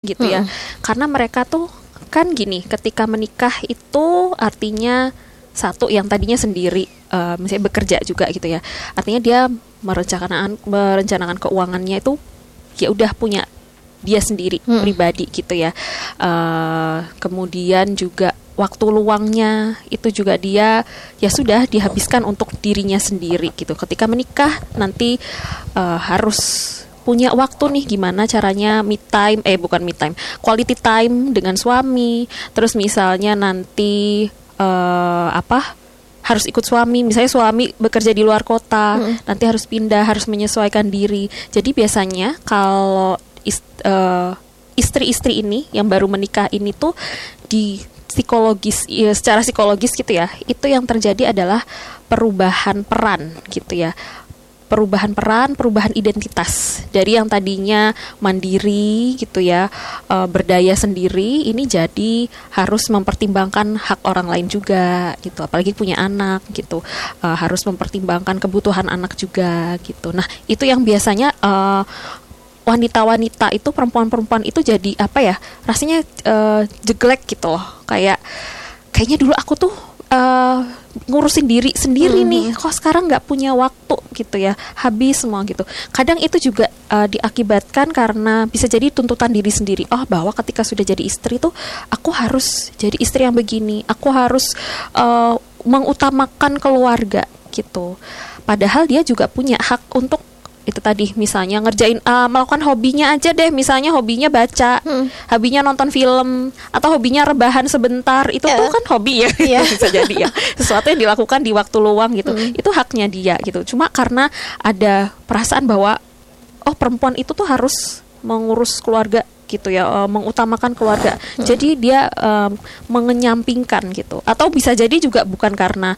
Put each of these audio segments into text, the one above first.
gitu ya. Karena mereka tuh kan gini, ketika menikah itu artinya satu yang tadinya sendiri, misalnya bekerja juga gitu ya. Artinya dia merencanakan keuangannya itu ya udah punya dia sendiri pribadi gitu ya. Kemudian juga waktu luangnya itu juga dia ya sudah dihabiskan untuk dirinya sendiri gitu. Ketika menikah nanti harus punya waktu nih, gimana caranya quality time dengan suami. Terus misalnya nanti harus ikut suami, misalnya suami bekerja di luar kota, nanti harus pindah, harus menyesuaikan diri. Jadi biasanya kalau istri-istri ini yang baru menikah ini tuh secara psikologis gitu ya, itu yang terjadi adalah perubahan peran gitu ya. Perubahan peran, perubahan identitas dari yang tadinya mandiri gitu ya, berdaya sendiri, ini jadi harus mempertimbangkan hak orang lain juga gitu, apalagi punya anak gitu, harus mempertimbangkan kebutuhan anak juga gitu. Nah itu yang biasanya wanita-wanita itu, perempuan-perempuan itu jadi rasanya jeglek gitu loh, kayaknya dulu aku tuh ngurusin diri sendiri nih, kok sekarang nggak punya waktu gitu ya, habis semua gitu. Kadang itu juga diakibatkan karena bisa jadi tuntutan diri sendiri. Bahwa ketika sudah jadi istri tuh aku harus jadi istri yang begini, aku harus mengutamakan keluarga gitu. Padahal dia juga punya hak untuk itu tadi, misalnya melakukan hobinya aja deh, misalnya hobinya baca, hobinya nonton film, atau hobinya rebahan sebentar, itu tuh kan hobi ya. Bisa jadi ya sesuatu yang dilakukan di waktu luang gitu, itu haknya dia gitu. Cuma karena ada perasaan bahwa perempuan itu tuh harus mengurus keluarga gitu ya, mengutamakan keluarga, jadi dia mengenyampingkan gitu. Atau bisa jadi juga bukan karena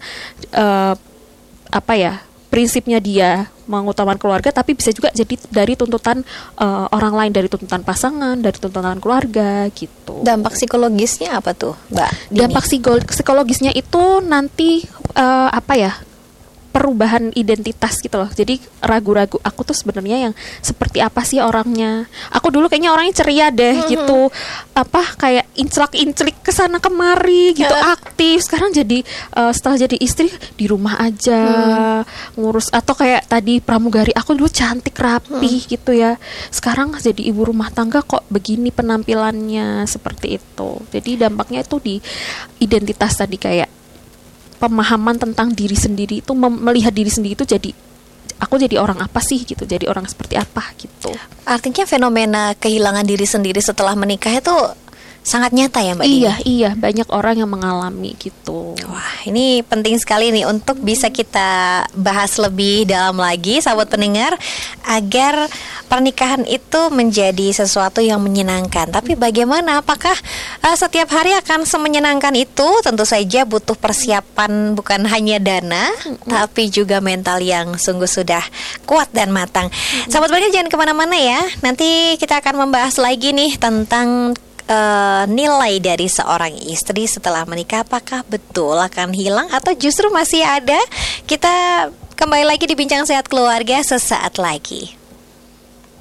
prinsipnya dia mengutamakan keluarga, tapi bisa juga jadi dari tuntutan orang lain, dari tuntutan pasangan, dari tuntutan keluarga gitu. Dampak psikologisnya apa tuh, Mbak Dini? Dampak psikologisnya itu nanti perubahan identitas gitu loh. Jadi ragu-ragu, aku tuh sebenarnya yang seperti apa sih orangnya. Aku dulu kayaknya orangnya ceria deh gitu. Kayak inclak-inclik kesana kemari gitu, aktif. Sekarang jadi setelah jadi istri di rumah aja ngurus, atau kayak tadi pramugari, aku dulu cantik rapi gitu ya. Sekarang jadi ibu rumah tangga kok begini penampilannya, seperti itu. Jadi dampaknya itu di identitas tadi, kayak pemahaman tentang diri sendiri itu, melihat diri sendiri itu aku jadi orang apa sih gitu, jadi orang seperti apa gitu. Artinya fenomena kehilangan diri sendiri setelah menikah itu sangat nyata ya Mbak Dini? Iya, banyak orang yang mengalami gitu. Wah, ini penting sekali nih untuk bisa kita bahas lebih dalam lagi, sahabat pendengar, agar pernikahan itu menjadi sesuatu yang menyenangkan. Tapi bagaimana? Apakah setiap hari akan semenyenangkan itu? Tentu saja butuh persiapan, bukan hanya dana, tapi juga mental yang sungguh sudah kuat dan matang. Sahabat pendengar, jangan kemana-mana ya. Nanti kita akan membahas lagi nih tentang nilai dari seorang istri setelah menikah. Apakah betul akan hilang atau justru masih ada? Kita kembali lagi di Bincang Sehat Keluarga sesaat lagi.